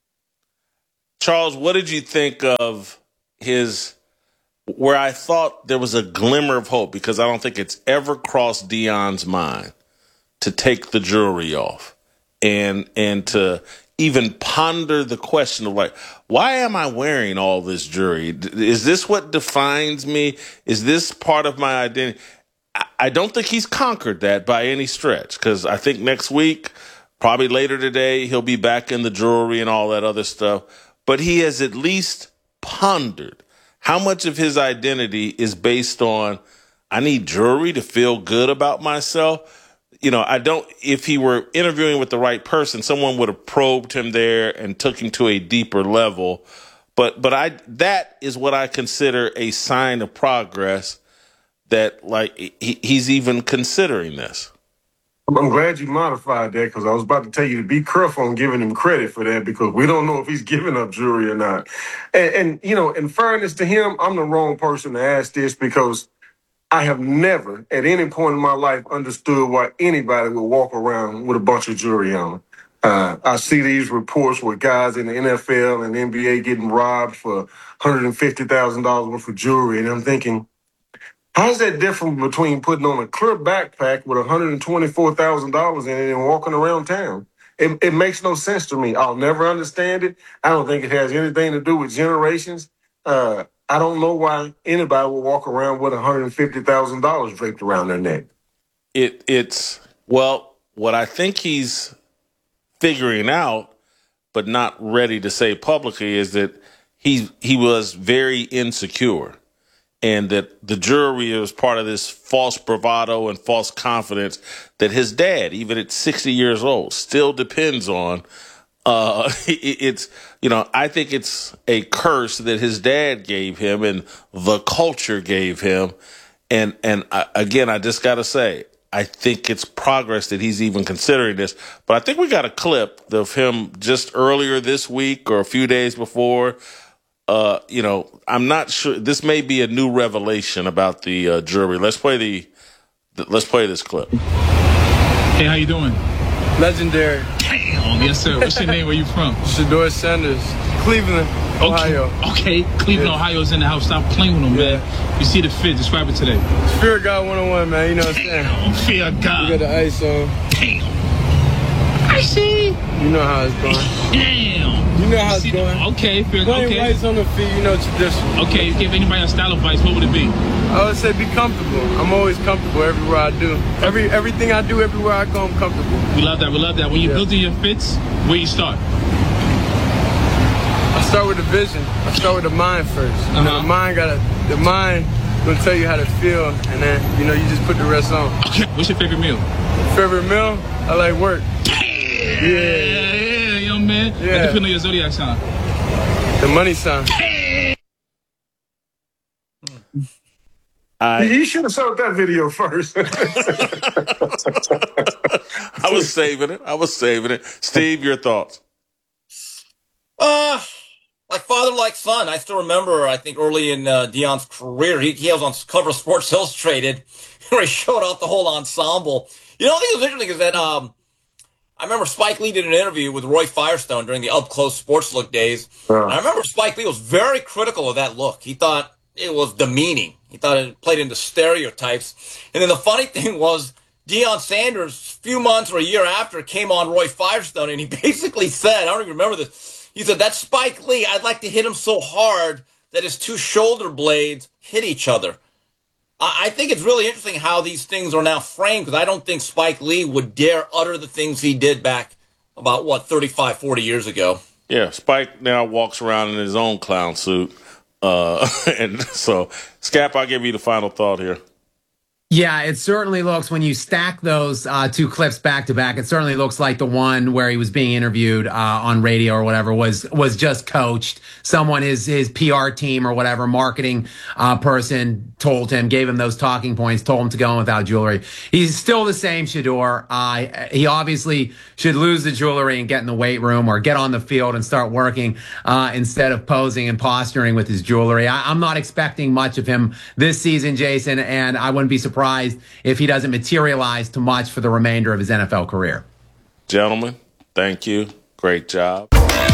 [SPEAKER 4] Charles, what did you think of his... where I thought there was a glimmer of hope, because I don't think it's ever crossed Deion's mind to take the jewelry off and and to even ponder the question of, like, why am I wearing all this jewelry? Is this what defines me? Is this part of my identity? I don't think he's conquered that by any stretch, because I think next week, probably later today, he'll be back in the jewelry and all that other stuff. But he has at least pondered how much of his identity is based on, I need jewelry to feel good about myself. You know, I don't, if he were interviewing with the right person, someone would have probed him there and took him to a deeper level. But, but I, that is what I consider a sign of progress, that, like, he, he's even considering this.
[SPEAKER 5] I'm glad you modified that, because I was about to tell you to be careful on giving him credit for that, because we don't know if he's giving up jewelry or not. And, and, you know, in fairness to him, I'm the wrong person to ask this, because I have never at any point in my life understood why anybody would walk around with a bunch of jewelry on. Uh, I see these reports where guys in the N F L and N B A getting robbed for one hundred fifty thousand dollars worth of jewelry. And I'm thinking, how's that different between putting on a clear backpack with one hundred twenty-four thousand dollars in it and walking around town? It, it makes no sense to me. I'll never understand it. I don't think it has anything to do with generations. Uh, I don't know why anybody would walk around with one hundred fifty thousand dollars draped around their neck.
[SPEAKER 4] It, it's, well, what I think he's figuring out, but not ready to say publicly, is that he he was very insecure. And that the jewelry was part of this false bravado and false confidence that his dad, even at sixty years old, still depends on. Uh, it's, you know, I think it's a curse that his dad gave him and the culture gave him. And, and I, again, I just got to say, I think it's progress that he's even considering this. But I think we got a clip of him just earlier this week or a few days before. Uh, you know, I'm not sure. This may be a new revelation about the uh, jewelry. Let's play the, the. Let's play this clip.
[SPEAKER 17] Hey, how you doing?
[SPEAKER 15] Legendary.
[SPEAKER 17] Damn, yes sir. What's your name? Where you from?
[SPEAKER 15] Shedeur Sanders, Cleveland, Ohio.
[SPEAKER 17] Okay, okay. Cleveland, yeah. Ohio's in the house. Stop playing with them, yeah. man. You see the fit. Describe it today.
[SPEAKER 15] Fear of God one oh one, man. You know what I'm saying?
[SPEAKER 17] Damn, fear of God.
[SPEAKER 15] You got the ice on.
[SPEAKER 17] Damn. I see.
[SPEAKER 15] You know how it's going.
[SPEAKER 17] Damn.
[SPEAKER 15] You know how it's going.
[SPEAKER 17] The, okay, fair,
[SPEAKER 15] Playing
[SPEAKER 17] okay.
[SPEAKER 15] rights on the feet, you know, tradition.
[SPEAKER 17] Okay, give anybody a style advice, what would it be?
[SPEAKER 15] I would say be comfortable. I'm always comfortable everywhere I do. Every Everything I do, everywhere I go, I'm comfortable.
[SPEAKER 17] We love that, we love that. When you're yeah. building your fits, where you start?
[SPEAKER 15] I start with the vision. I start with the mind first. Uh-huh. You know, the mind gotta, the mind will tell you how to feel, and then, you know, you just put the rest on.
[SPEAKER 17] Okay, what's your favorite meal?
[SPEAKER 15] Favorite meal? I like work.
[SPEAKER 17] Yeah, yeah, yeah, young man.
[SPEAKER 15] Yeah.
[SPEAKER 17] Let the your zodiac sign.
[SPEAKER 15] The money sign.
[SPEAKER 5] I, you should have showed that video first.
[SPEAKER 4] I was saving it. I was saving it. Steve, your thoughts?
[SPEAKER 6] Uh, like father, like son. I still remember, I think early in uh, Deion's career, he, he was on cover of Sports Illustrated where he showed off the whole ensemble. You know, what I think was interesting is that um, I remember Spike Lee did an interview with Roy Firestone during the up-close sports look days. Uh. And I remember Spike Lee was very critical of that look. He thought it was demeaning. He thought it played into stereotypes. And then the funny thing was, Deion Sanders, a few months or a year after, came on Roy Firestone, and he basically said, I don't even remember this, he said, that's Spike Lee. I'd like to hit him so hard that his two shoulder blades hit each other. I think it's really interesting how these things are now framed, because I don't think Spike Lee would dare utter the things he did back about, what, thirty-five, forty years ago.
[SPEAKER 4] Yeah, Spike now walks around in his own clown suit. Uh, and so, Scap, I'll give you the final thought here.
[SPEAKER 7] Yeah, it certainly looks, when you stack those uh, two clips back to back, it certainly looks like the one where he was being interviewed uh, on radio or whatever was was just coached. Someone, his his P R team or whatever, marketing uh, person told him, gave him those talking points, told him to go in without jewelry. He's still the same, Shedeur. Uh, he obviously should lose the jewelry and get in the weight room or get on the field and start working uh, instead of posing and posturing with his jewelry. I, I'm not expecting much of him this season, Jason, and I wouldn't be surprised surprised if he doesn't materialize too much for the remainder of his N F L career.
[SPEAKER 4] Gentlemen, thank you. Great job.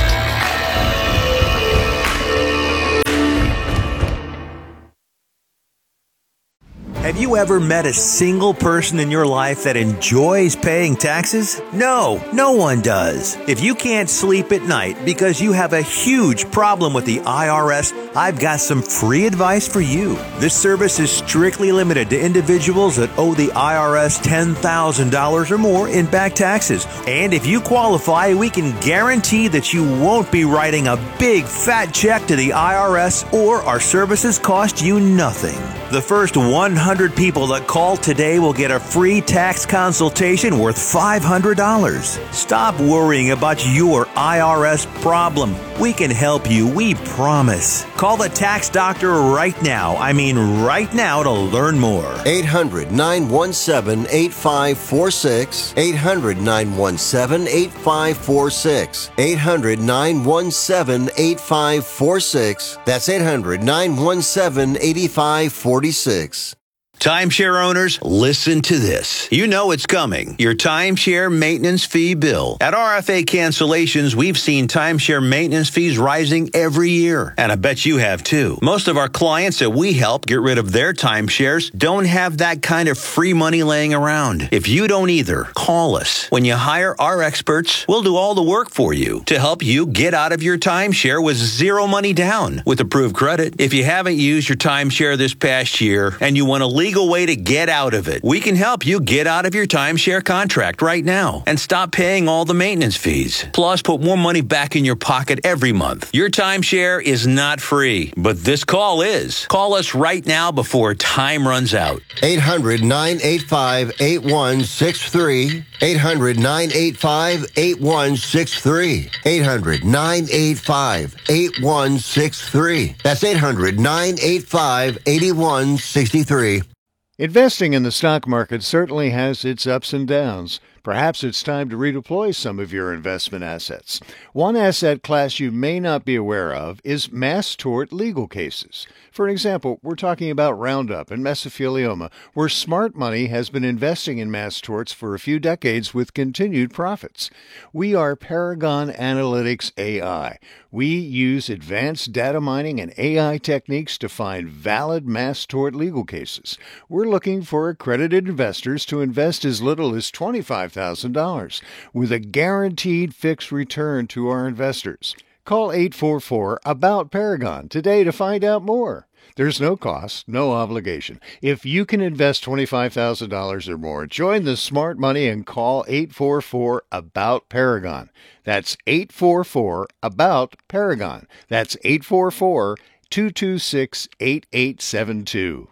[SPEAKER 1] Have you ever met a single person in your life that enjoys paying taxes? No, no one does. If you can't sleep at night because you have a huge problem with the I R S, I've got some free advice for you. This service is strictly limited to individuals that owe the I R S ten thousand dollars or more in back taxes. And if you qualify, we can guarantee that you won't be writing a big fat check to the I R S, or our services cost you nothing. The first one hundred people that call today will get a free tax consultation worth five hundred dollars. Stop worrying about your I R S problem. We can help you, we promise. Call the tax doctor right now. I mean right now to learn more.
[SPEAKER 2] eight hundred, nine one seven, eight five four six. eight hundred, nine one seven, eight five four six. eight hundred, nine one seven, eight five four six. That's eight hundred, nine one seven, eight five four six.
[SPEAKER 1] Timeshare owners, listen to this. You know it's coming. Your timeshare maintenance fee bill. At R F A Cancellations, we've seen timeshare maintenance fees rising every year. And I bet you have too. Most of our clients that we help get rid of their timeshares don't have that kind of free money laying around. If you don't either, call us. When you hire our experts, we'll do all the work for you to help you get out of your timeshare with zero money down with approved credit. If you haven't used your timeshare this past year and you want to leave way to get out of it, we can help you get out of your timeshare contract right now and stop paying all the maintenance fees. Plus, put more money back in your pocket every month. Your timeshare is not free, but this call is. Call us right now before time runs out.
[SPEAKER 2] eight hundred, nine eight five, eight one six three. eight hundred, nine eight five, eight one six three. eight hundred, nine eight five, eight one six three. That's eight hundred, nine eight five, eight one six three.
[SPEAKER 3] Investing in the stock market certainly has its ups and downs. Perhaps it's time to redeploy some of your investment assets. One asset class you may not be aware of is mass tort legal cases. For example, we're talking about Roundup and mesothelioma, where smart money has been investing in mass torts for a few decades with continued profits. We are Paragon Analytics A I. We use advanced data mining and A I techniques to find valid mass tort legal cases. We're looking for accredited investors to invest as little as twenty-five thousand dollars with a guaranteed fixed return to our investors. Call eight four four, A B O U T, Paragon today to find out more. There's no cost, no obligation. If you can invest twenty-five thousand dollars or more, join the smart money and call eight four four, A B O U T, Paragon. That's eight four four, A B O U T, Paragon. That's eight four four, two two six, eight eight seven two.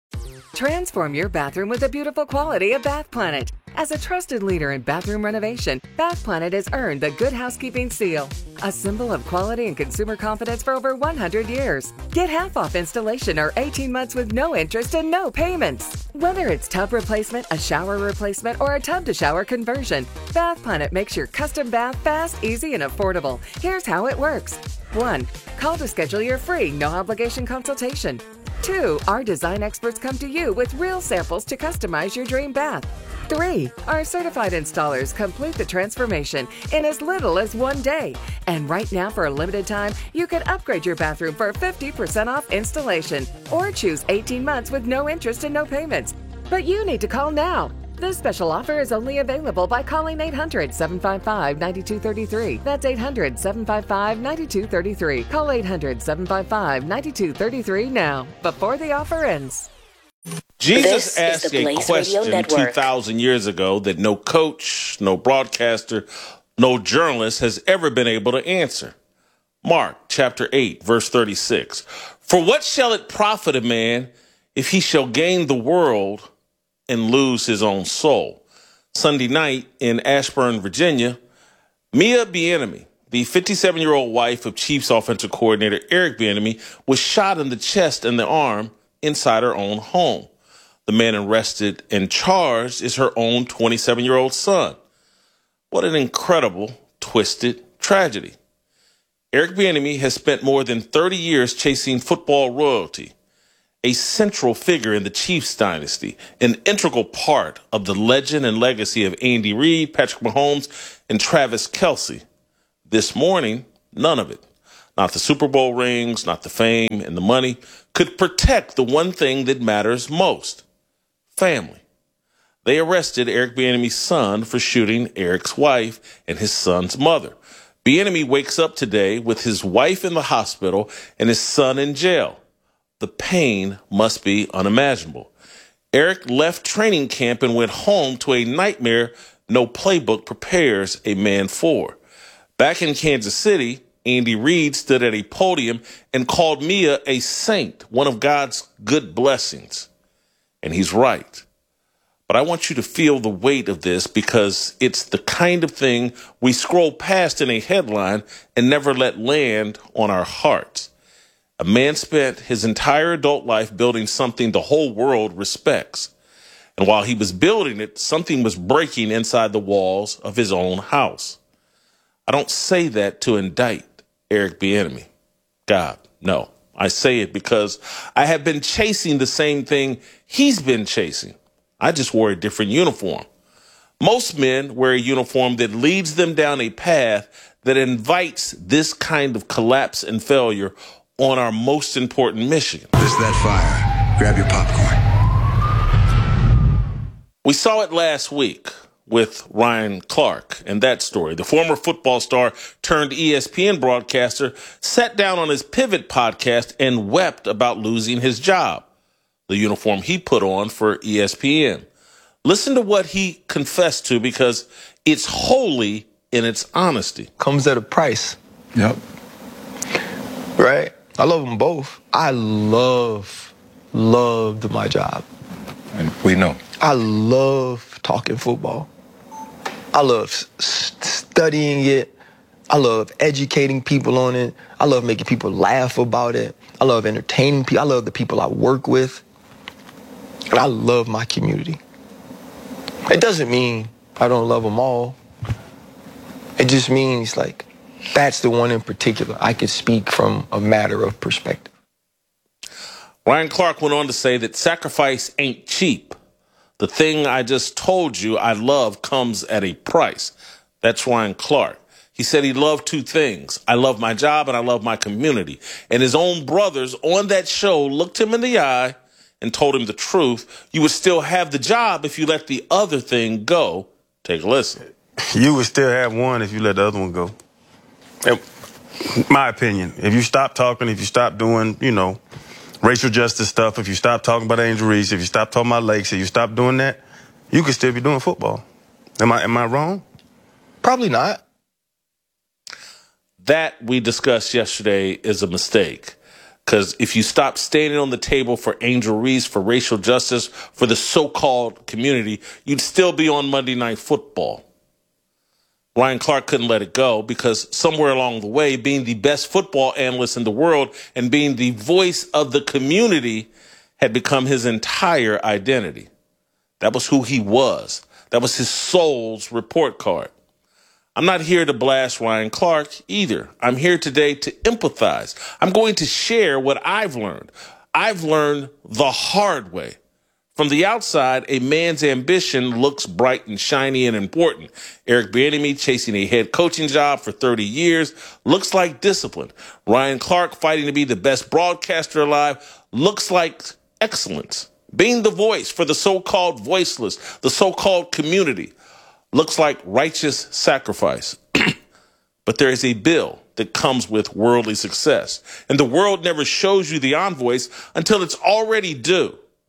[SPEAKER 9] Transform your bathroom with the beautiful quality of Bath Planet. As a trusted leader in bathroom renovation, Bath Planet has earned the Good Housekeeping seal, a symbol of quality and consumer confidence for over one hundred years. Get half off installation or eighteen months with no interest and no payments. Whether it's tub replacement, a shower replacement, or a tub-to-shower conversion, Bath Planet makes your custom bath fast, easy, and affordable. Here's how it works. one. Call to schedule your free, no-obligation consultation. two. Our design experts come to you with real samples to customize your dream bath. three. Our certified installers complete the transformation in as little as one day. And right now, for a limited time, you can upgrade your bathroom for fifty percent off installation or choose eighteen months with no interest and no payments. But you need to call now. This special offer is only available by calling eight hundred, seven five five, nine two three three. That's eight hundred, seven five five, nine two three three. Call eight hundred, seven five five, nine two three three now, before the offer ends.
[SPEAKER 4] Jesus asked a question two thousand years ago that no coach, no broadcaster, no journalist has ever been able to answer. Mark chapter eight, verse thirty-six. For what shall it profit a man if he shall gain the world and lose his own soul? Sunday night in Ashburn, Virginia, Mia Bieniemy, the fifty-seven-year-old wife of Chiefs offensive coordinator Eric Bieniemy, was shot in the chest and the arm inside her own home. The man arrested and charged is her own twenty-seven-year-old son. What an incredible, twisted tragedy. Eric Bieniemy has spent more than thirty years chasing football royalty, a central figure in the Chiefs dynasty, an integral part of the legend and legacy of Andy Reid, Patrick Mahomes, and Travis Kelce. This morning, none of it, not the Super Bowl rings, not the fame and the money, could protect the one thing that matters most: family. They arrested Eric Bieniemy's son for shooting Eric's wife and his son's mother. Bieniemy wakes up today with his wife in the hospital and his son in jail. The pain must be unimaginable. Eric left training camp and went home to a nightmare no playbook prepares a man for. Back in Kansas City, Andy Reid stood at a podium and called Mia a saint, one of God's good blessings. And he's right. But I want you to feel the weight of this, because it's the kind of thing we scroll past in a headline and never let land on our hearts. A man spent his entire adult life building something the whole world respects. And while he was building it, something was breaking inside the walls of his own house. I don't say that to indict Eric Bieniemy. God, no. I say it because I have been chasing the same thing he's been chasing. I just wore a different uniform. Most men wear a uniform that leads them down a path that invites this kind of collapse and failure on our most important mission.
[SPEAKER 18] This that fire. Grab your popcorn.
[SPEAKER 4] We saw it last week with Ryan Clark and that story. The former football star turned E S P N broadcaster sat down on his Pivot podcast and wept about losing his job, the uniform he put on for E S P N. Listen to what he confessed to, because it's holy in its honesty.
[SPEAKER 19] Comes at a price.
[SPEAKER 18] Yep.
[SPEAKER 19] Right? I love them both. I love, loved my job.
[SPEAKER 18] And we know.
[SPEAKER 19] I love talking football. I love st- studying it. I love educating people on it. I love making people laugh about it. I love entertaining people. I love the people I work with. And I love my community. It doesn't mean I don't love them all. It just means, like, that's the one in particular. I could speak from a matter of perspective.
[SPEAKER 4] Ryan Clark went on to say that sacrifice ain't cheap. The thing I just told you I love comes at a price. That's Ryan Clark. He said he loved two things. I love my job and I love my community. And his own brothers on that show looked him in the eye and told him the truth. You would still have the job if you let the other thing go. Take a listen.
[SPEAKER 20] You would still have one if you let the other one go. In my opinion, if you stop talking, if you stop doing, you know, racial justice stuff, if you stop talking about Angel Reese, if you stop talking about Lakes, if you stop doing that, you could still be doing football. Am I, am I wrong?
[SPEAKER 19] Probably not.
[SPEAKER 4] That we discussed yesterday is a mistake. Because if you stop standing on the table for Angel Reese, for racial justice, for the so-called community, you'd still be on Monday Night Football. Ryan Clark couldn't let it go, because somewhere along the way, being the best football analyst in the world and being the voice of the community had become his entire identity. That was who he was. That was his soul's report card. I'm not here to blast Ryan Clark either. I'm here today to empathize. I'm going to share what I've learned. I've learned the hard way. From the outside, a man's ambition looks bright and shiny and important. Eric Bieniemy chasing a head coaching job for thirty years looks like discipline. Ryan Clark fighting to be the best broadcaster alive looks like excellence. Being the voice for the so-called voiceless, the so-called community, looks like righteous sacrifice. But there is a bill that comes with worldly success. And the world never shows you the invoice until it's already due.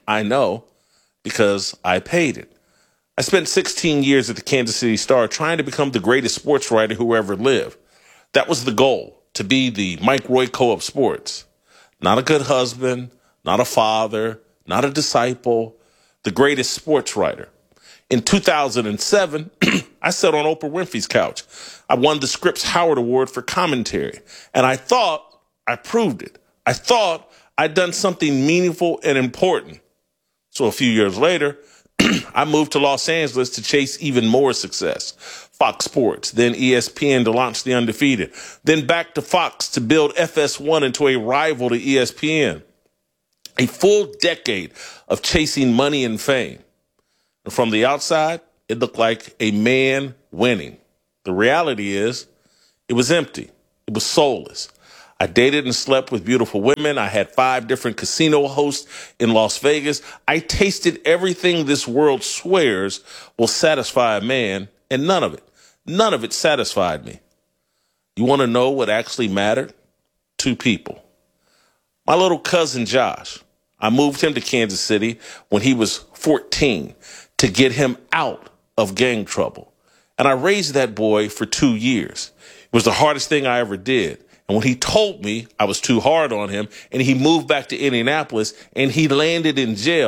[SPEAKER 4] I know because I paid it. I spent sixteen years at the Kansas City Star trying to become the greatest sports writer who ever lived. That was the goal, to be the Mike Royko of sports. Not a good husband, not a father, not a disciple, the greatest sports writer. In two thousand seven, I sat on Oprah Winfrey's couch. I won the Scripps Howard Award for commentary, and I thought I proved it. I thought I'd done something meaningful and important. So a few years later, I moved to Los Angeles to chase even more success. Fox Sports, then E S P N to launch The Undefeated, then back to Fox to build F S one into a rival to E S P N. A full decade of chasing money and fame. And from the outside, it looked like a man winning. The reality is, it was empty. It was soulless. I dated and slept with beautiful women. I had five different casino hosts in Las Vegas. I tasted everything this world swears will satisfy a man, and none of it, none of it satisfied me. You want to know what actually mattered? Two people. My little cousin Josh. I moved him to Kansas City when he was fourteen to get him out of gang trouble. And I raised that boy for two years. It was the hardest thing I ever did. And when he told me I was too hard on him and he moved back to Indianapolis and he landed in jail,